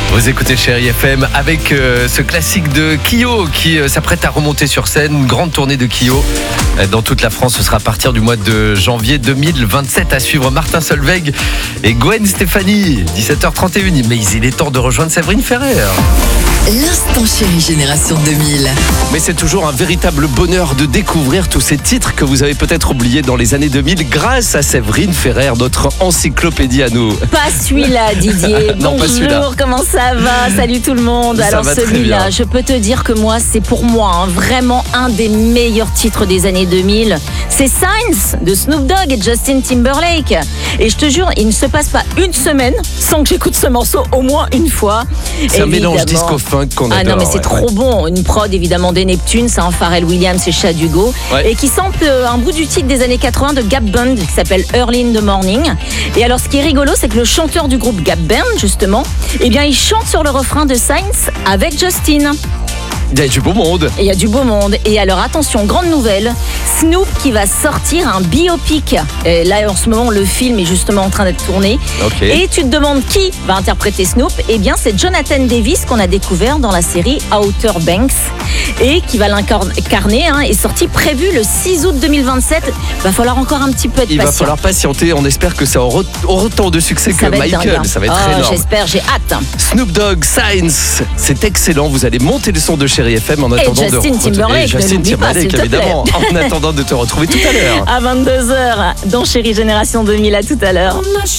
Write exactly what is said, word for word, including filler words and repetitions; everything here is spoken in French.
Vous écoutez Chérie F M avec euh, ce classique de Kyo qui euh, s'apprête à remonter sur scène. Une grande tournée de Kyo euh, dans toute la France. Ce sera à partir du mois de janvier deux mille vingt-sept. À suivre Martin Solveig et Gwen Stefani. dix-sept heures trente et une. Mais il est temps de rejoindre Séverine Ferrer. L'instant Chérie Génération deux mille. Mais c'est toujours un véritable bonheur de découvrir tous ces titres que vous avez peut-être oubliés dans les années deux mille grâce à Séverine Ferrer, notre encyclopédie à nous. Pas celui-là, Didier. Non, pas celui-là. Bonjour, comment ça va? Salut tout le monde. Ça Alors va très celui-là, bien. je peux te dire que moi, c'est pour moi hein, vraiment un des meilleurs titres des années deux mille. C'est Signs de Snoop Dogg et Justin Timberlake. Et je te jure, il ne se passe pas une semaine sans que j'écoute ce morceau au moins une fois. C'est un mélange Évidemment. disco-funk qu'on Ah adore. non mais c'est ouais. trop bon, une prod évidemment des Neptunes, c'est un Pharrell Williams et Chad Hugo Ouais. et qui sample un bout du titre des années quatre-vingts de Gap Band qui s'appelle Early in the Morning. Et alors ce qui est rigolo, c'est que le chanteur du groupe Gap Band justement, eh bien il chante sur le refrain de Signs avec Justin. Il y a du beau monde. Et il y a du beau monde. Et alors attention, grande nouvelle, Snoop qui va sortir un biopic. Et là en ce moment le film est justement en train d'être tourné. Ok. Et tu te demandes qui va interpréter Snoop? Eh bien c'est Jonathan Davis qu'on a découvert dans la série Outer Banks et qui va l'incarner, hein, est sorti prévu le six août deux mille vingt-sept. Va falloir encore un petit peu être Il va patient. falloir patienter. On espère que ça aura autant de succès Ça que va être Michael. dingue, hein. Ça va être Oh, énorme. j'espère, j'ai hâte. Snoop Dogg, Signs, c'est excellent. Vous allez monter le son de Chérie F M en attendant Justin de retrouver- Timberlake, Et Justin ne l'oublie pas, Timberlake, s'il te plaît. évidemment. En attendant de te retrouver tout à l'heure. À vingt-deux heures dans Chérie Génération deux mille, à tout à l'heure. On a